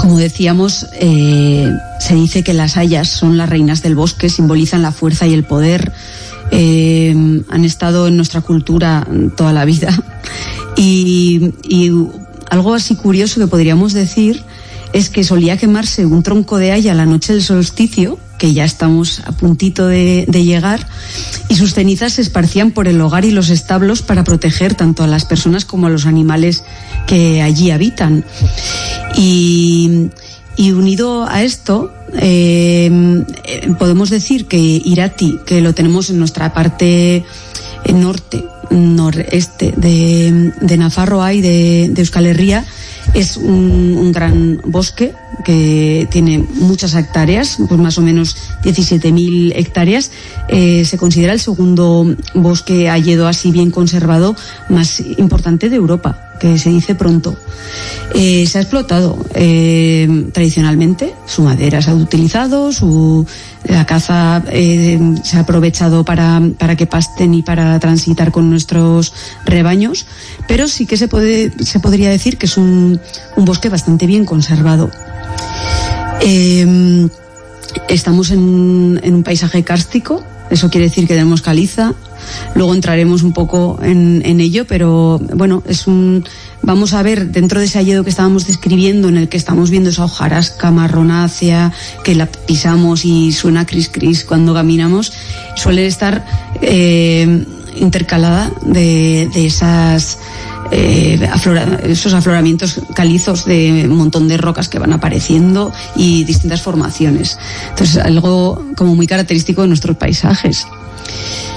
Como decíamos, se dice que las hayas son las reinas del bosque, simbolizan la fuerza y el poder. Han estado en nuestra cultura toda la vida. Y algo así curioso que podríamos decir es que solía quemarse un tronco de haya la noche del solsticio, que ya estamos a puntito de llegar, y sus cenizas se esparcían por el hogar y los establos para proteger tanto a las personas como a los animales que allí habitan. Y unido a esto, podemos decir que Irati, que lo tenemos en nuestra parte noreste de Nafarroa y de Euskal Herria, es un gran bosque que tiene muchas hectáreas, pues más o menos 17.000 hectáreas. Se considera el segundo bosque hayedo así bien conservado más importante de Europa, que se dice pronto. Se ha explotado tradicionalmente, su madera se ha utilizado, la caza se ha aprovechado para que pasten y para transitar con nuestros rebaños, pero sí que se podría decir que es un bosque bastante bien conservado. Estamos en un paisaje kárstico, eso quiere decir que tenemos caliza. Luego entraremos un poco en ello, pero bueno, vamos a ver, dentro de ese hayedo que estábamos describiendo, en el que estamos viendo esa hojarasca marronácea que la pisamos y suena cris cris cuando caminamos, suele estar intercalada de esos afloramientos calizos de un montón de rocas que van apareciendo y distintas formaciones. Entonces, algo como muy característico de nuestros paisajes.